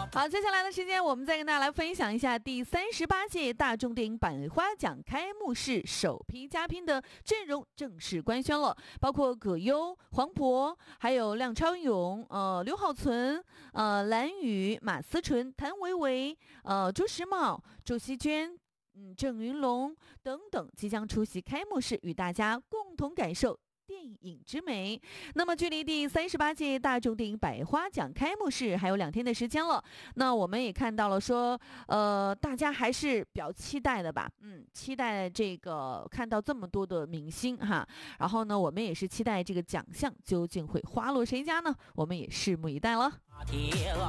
好，接下来的时间我们再跟大家来分享一下第38届大众电影百花奖开幕式首批嘉宾的阵容正式官宣了，包括葛优、黄渤，还有梁朝勇、刘浩存、蓝宇、马思纯、谭维维、朱时茂、周希娟、郑云龙等等，即将出席开幕式，与大家共同感受电影之美。那么距离第38届大众电影百花奖开幕式还有2天的时间了，那我们也看到了说大家还是比较期待的吧，期待这个看到这么多的明星哈，然后呢我们也是期待这个奖项究竟会花落谁家呢，我们也拭目以待了。